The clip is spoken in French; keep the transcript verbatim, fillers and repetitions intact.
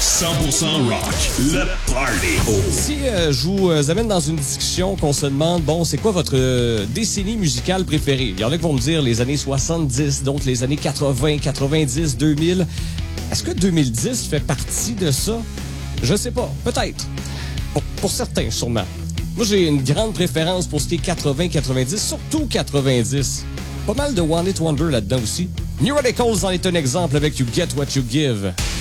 cent pour cent rock, le party. Si euh, je vous euh, amène dans une discussion qu'on se demande, bon, c'est quoi votre euh, décennie musicale préférée? Il y en a qui vont me dire les années soixante-dix, d'autres les années quatre-vingts, quatre-vingt-dix, deux mille. Est-ce que deux mille dix fait partie de ça? Je sais pas. Peut-être. Pour, pour certains, sûrement. Moi, j'ai une grande préférence pour ce qui est quatre-vingts quatre-vingt-dix, surtout quatre-vingt-dix. Pas mal de One Hit Wonder là-dedans aussi. New Radicals en est un exemple avec You Get What You Give.